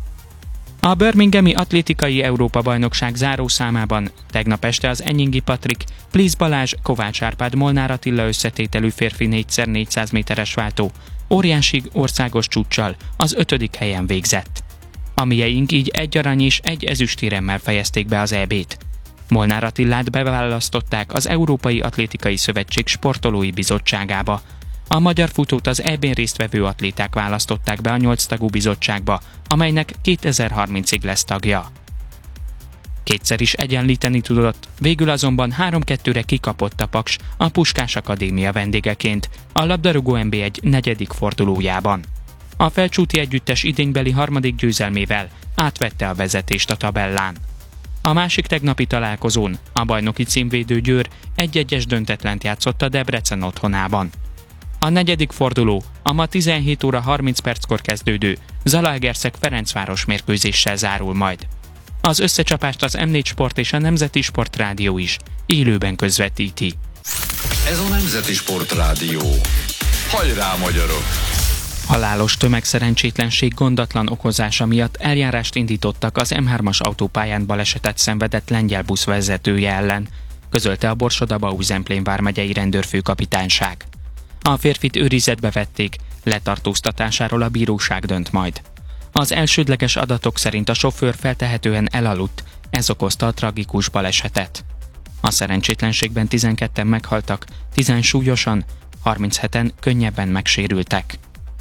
[SPEAKER 11] A birminghami atlétikai Európa-bajnokság zárószámában tegnap este az Enyingi Patrik, Plisz Balázs, Kovács Árpád, Molnár Attila összetételű férfi 4x400 méteres váltó óriási országos csúccsal az 5. helyen végzett. A mieink így 1 arany és 1 ezüstéremmel fejezték be az EB-t. Molnár Attilát beválasztották az Európai Atlétikai Szövetség sportolói bizottságába. A magyar futót az EB-n résztvevő atléták választották be a 8 tagú bizottságba, amelynek 2030-ig lesz tagja. Kétszer is egyenlíteni tudott, végül azonban 3-2-re kikapott a Paks a Puskás Akadémia vendégeként a labdarúgó NB1 4. fordulójában. A Felcsúti együttes idénybeli 3. győzelmével átvette a vezetést a tabellán. A másik tegnapi találkozón a bajnoki címvédő Győr 1-1-es döntetlent játszott a Debrecen otthonában. A 4. forduló a ma 17 óra 30 perckor kezdődő Zalaegerszeg Ferencváros mérkőzéssel zárul majd. Az összecsapást az M4 Sport és a Nemzeti Sportrádió is élőben közvetíti.
[SPEAKER 5] Ez a Nemzeti Sportrádió. Hajrá, magyarok!
[SPEAKER 11] Halálos tömegszerencsétlenség gondatlan okozása miatt eljárást indítottak az M3-as autópályán balesetet szenvedett lengyel busz vezetője ellen, közölte a Borsod-Abaúj-Zemplén vármegyei rendőrfőkapitányság. A férfit őrizetbe vették, letartóztatásáról a bíróság dönt majd. Az elsődleges adatok szerint a sofőr feltehetően elaludt, ez okozta a tragikus balesetet. A szerencsétlenségben 12-en meghaltak, 10 súlyosan, 37-en könnyebben megsérültek.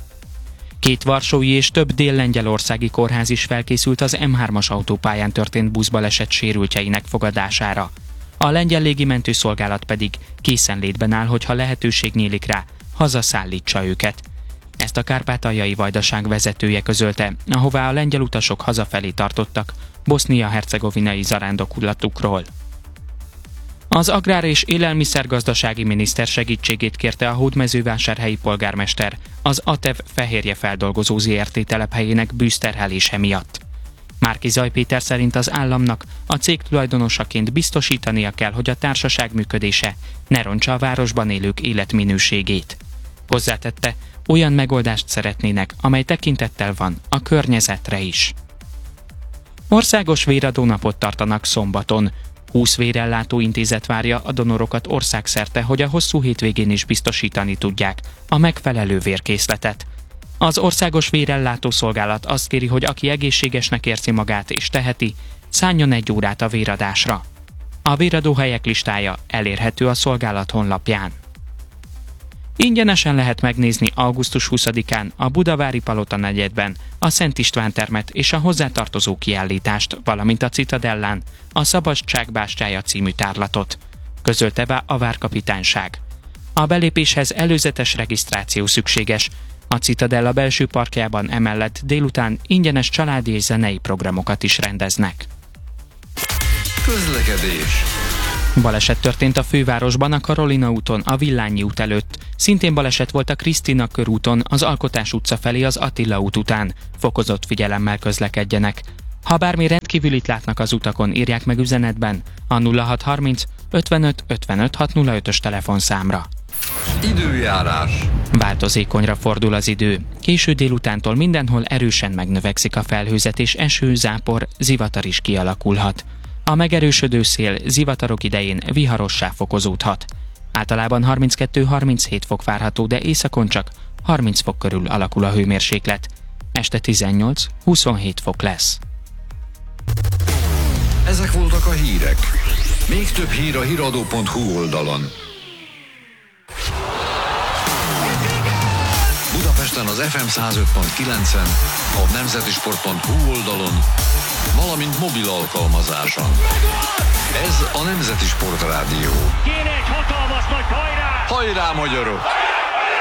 [SPEAKER 11] 2 varsói és több dél-lengyelországi kórház is felkészült az M3-as autópályán történt buszbaleset sérültjeinek fogadására. A lengyel légimentőszolgálat pedig készenlétben áll, hogyha lehetőség nyílik rá, hazaszállítsa őket. Ezt a kárpátaljai vajdaság vezetője közölte, ahová a lengyel utasok hazafelé tartottak bosznia-hercegovinai zarándokulatukról. Az Agrár- és Élelmiszergazdasági Miniszter segítségét kérte a hódmezővásárhelyi polgármester az ATEV fehérje feldolgozó ZRT telephelyének bűzterhelése miatt. Márki Zaj Péter szerint az államnak a cég tulajdonosaként biztosítania kell, hogy a társaság működése ne rontsa a városban élők életminőségét. Hozzátette, olyan megoldást szeretnének, amely tekintettel van a környezetre is. Országos véradó napot tartanak szombaton. 20 vérellátó intézet várja a donorokat országszerte, hogy a hosszú hétvégén is biztosítani tudják a megfelelő vérkészletet. Az Országos Vérellátó Szolgálat azt kéri, hogy aki egészségesnek érzi magát és teheti, szálljon 1 órát a véradásra. A véradóhelyek listája elérhető a szolgálat honlapján. Ingyenesen lehet megnézni augusztus 20-án a Budavári Palota negyedben a Szent István termet és a hozzátartozó kiállítást, valamint a Citadellán a Szabadság bástyája című tárlatot, közölte be a várkapitányság. A belépéshez előzetes regisztráció szükséges. A Citadella belső parkjában emellett délután ingyenes családi és zenei programokat is rendeznek.
[SPEAKER 5] Közlekedés.
[SPEAKER 11] Baleset történt a fővárosban a Karolina úton, a Villányi út előtt. Szintén baleset volt a Krisztina körúton, az Alkotás utca felé az Attila út után. Fokozott figyelemmel közlekedjenek. Ha bármi rendkívülit látnak az utakon, írják meg üzenetben a 0630 55 55 605-ös telefonszámra.
[SPEAKER 5] Időjárás.
[SPEAKER 11] Változékonyra fordul az idő. Késő délutántól mindenhol erősen megnövekszik a felhőzet, és eső, zápor, zivatar is kialakulhat. A megerősödő szél zivatarok idején viharossá fokozódhat. Általában 32-37 fok várható, de északon csak 30 fok körül alakul a hőmérséklet. Este 18-27 fok lesz.
[SPEAKER 5] Ezek voltak a hírek. Még több hír a hiradó.hu oldalon. Budapesten az FM 105.9-en, a nemzetisport.hu oldalon, valamint mobil alkalmazáson. Ez a Nemzeti Sport Rádió.
[SPEAKER 7] Kéne egy hatalmas nagy hajrá!
[SPEAKER 5] Hajrá, magyarok!